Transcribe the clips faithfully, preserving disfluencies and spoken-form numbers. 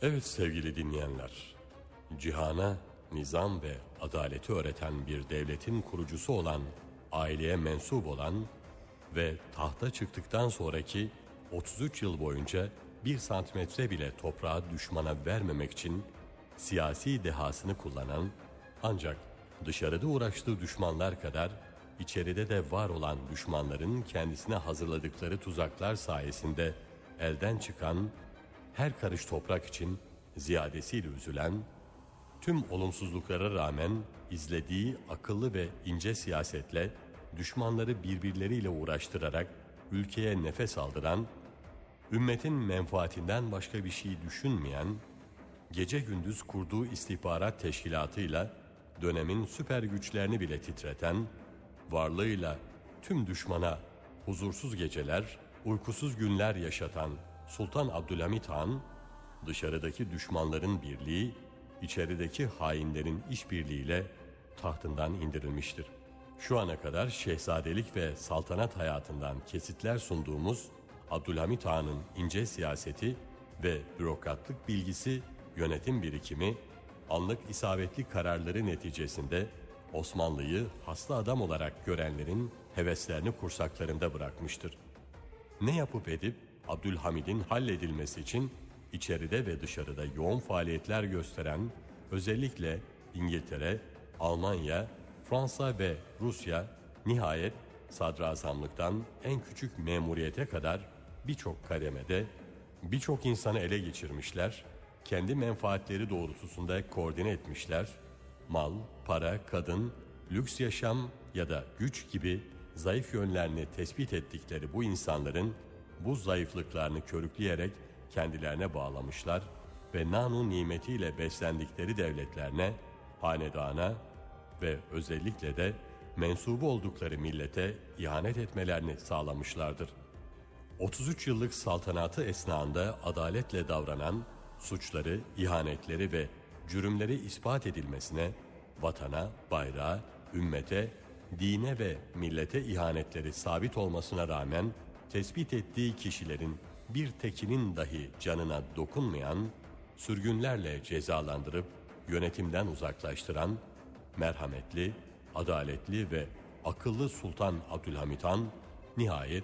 Evet sevgili dinleyenler, cihana nizam ve adaleti öğreten bir devletin kurucusu olan, aileye mensup olan ve tahta çıktıktan sonraki otuz üç yıl boyunca bir santimetre bile toprağı düşmana vermemek için siyasi dehasını kullanan, ancak dışarıda uğraştığı düşmanlar kadar içeride de var olan düşmanların kendisine hazırladıkları tuzaklar sayesinde elden çıkan, her karış toprak için ziyadesiyle üzülen, tüm olumsuzluklara rağmen izlediği akıllı ve ince siyasetle düşmanları birbirleriyle uğraştırarak ülkeye nefes aldıran, ümmetin menfaatinden başka bir şey düşünmeyen, gece gündüz kurduğu istihbarat teşkilatıyla dönemin süper güçlerini bile titreten, varlığıyla tüm düşmana huzursuz geceler, uykusuz günler yaşatan Sultan Abdülhamit Han, dışarıdaki düşmanların birliği, içerideki hainlerin işbirliğiyle tahtından indirilmiştir. Şu ana kadar şehzadelik ve saltanat hayatından kesitler sunduğumuz Abdülhamit Han'ın ince siyaseti ve bürokratlık bilgisi, yönetim birikimi, anlık isabetli kararları neticesinde Osmanlı'yı hasta adam olarak görenlerin heveslerini kursaklarında bırakmıştır. Ne yapıp edip Abdülhamid'in halledilmesi için içeride ve dışarıda yoğun faaliyetler gösteren, özellikle İngiltere, Almanya, Fransa ve Rusya, nihayet sadrazamlıktan en küçük memuriyete kadar birçok kademede birçok insanı ele geçirmişler, kendi menfaatleri doğrultusunda koordine etmişler, mal, para, kadın, lüks yaşam ya da güç gibi zayıf yönlerini tespit ettikleri bu insanların bu zayıflıklarını körükleyerek kendilerine bağlamışlar ve nanu nimetiyle beslendikleri devletlerine, hanedana ve özellikle de mensubu oldukları millete ihanet etmelerini sağlamışlardır. otuz üç yıllık saltanatı esnasında adaletle davranan, suçları, ihanetleri ve cürümleri ispat edilmesine, vatana, bayrağa, ümmete, dine ve millete ihanetleri sabit olmasına rağmen tespit ettiği kişilerin bir tekinin dahi canına dokunmayan, sürgünlerle cezalandırıp yönetimden uzaklaştıran merhametli, adaletli ve akıllı Sultan Abdülhamit Han nihayet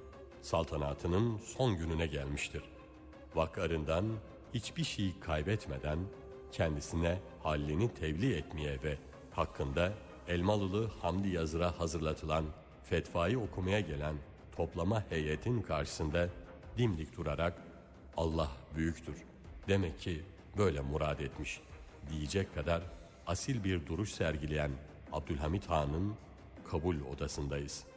saltanatının son gününe gelmiştir. Vakarından hiçbir şey kaybetmeden kendisine hallini tebliğ etmeye ve hakkında Elmalılı Hamdi Yazır'a hazırlatılan fetvayı okumaya gelen toplama heyetin karşısında dimdik durarak Allah büyüktür, demek ki böyle murad etmiş diyecek kadar asil bir duruş sergileyen Abdülhamit Han'ın kabul odasındayız.